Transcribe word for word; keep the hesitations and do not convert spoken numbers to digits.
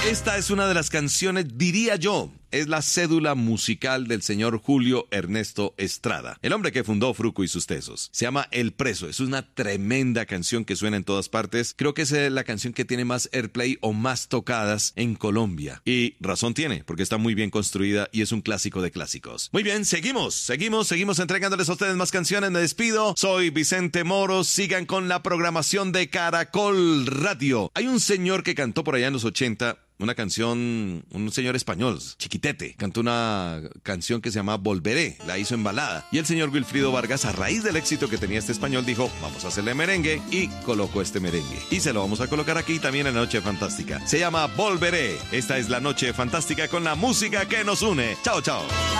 Esta es una de las canciones, diría yo, es la cédula musical del señor Julio Ernesto Estrada, el hombre que fundó Fruco y sus Tesos. Se llama El Preso, es una tremenda canción que suena en todas partes. Creo que es la canción que tiene más airplay o más tocadas en Colombia. Y razón tiene, porque está muy bien construida y es un clásico de clásicos. Muy bien, seguimos, seguimos, seguimos entregándoles a ustedes más canciones. Me despido, soy Vicente Moro, sigan con la programación de Caracol Radio. Hay un señor que cantó por allá en los ochenta, una canción, un señor español, Chiquitete, cantó una canción que se llama Volveré, la hizo en balada. Y el señor Wilfrido Vargas, a raíz del éxito que tenía este español, dijo, vamos a hacerle merengue, y colocó este merengue. Y se lo vamos a colocar aquí también en la Noche Fantástica. Se llama Volveré. Esta es la Noche Fantástica con la música que nos une. Chao, chao.